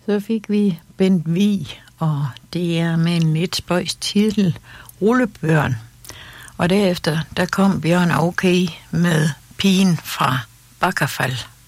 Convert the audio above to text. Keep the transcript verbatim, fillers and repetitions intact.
Så fik vi Bent Vig, og det er med en lidt spøjs titel, Rullebørn. Og derefter, der kom Bjørn Okay med Pigen fra Bakkafal.